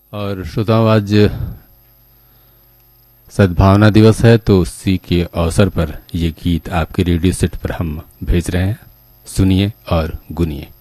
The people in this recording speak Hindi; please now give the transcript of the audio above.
और श्रोताओं, आज सद्भावना दिवस है, तो उसी के अवसर पर ये गीत आपके रेडियो सेट पर हम भेज रहे हैं। सुनिए और गुनिए।